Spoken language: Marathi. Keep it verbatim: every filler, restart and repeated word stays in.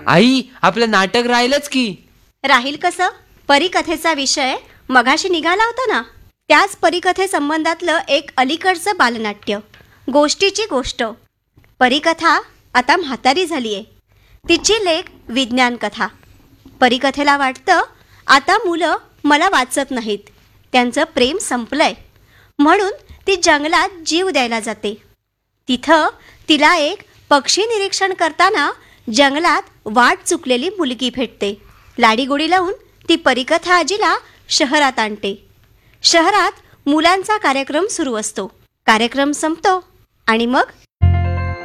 आई, आपलं नाटक राहिलंच की. राहील कसं? परीकथेचा विषय मगाशी निघाला होता ना. त्याच परीकथेसंबंधातलं एक अलीकडचं बालनाट्य, गोष्टीची गोष्ट. परीकथा आता म्हातारी झाली आहे. तिची लेख विज्ञान कथा. परीकथेला वाटतं आता मुलं मला वाचत नाहीत, त्यांचं प्रेम संपलंय, म्हणून ती जंगलात जीव द्यायला जाते. तिथं तिला एक पक्षी निरीक्षण करताना जंगलात वाट चुकलेली मुलगी भेटते. लाडीगोडी लावून ती परीकथा आजीला शहरात आणते. शहरात मुलांचा कार्यक्रम सुरू असतो. कार्यक्रम संपतो आणि मग